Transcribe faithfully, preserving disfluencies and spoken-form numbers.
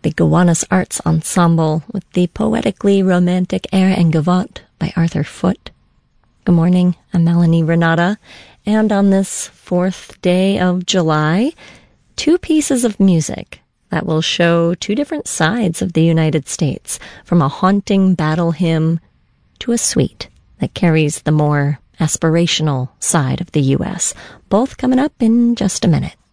the Gowanus Arts Ensemble with the poetically romantic Air en Gavotte by Arthur Foote. Good morning, I'm Melanie Renata, and on this fourth day of July, two pieces of music that will show two different sides of the United States, from a haunting battle hymn to a suite that carries the more aspirational side of the U S, both coming up in just a minute.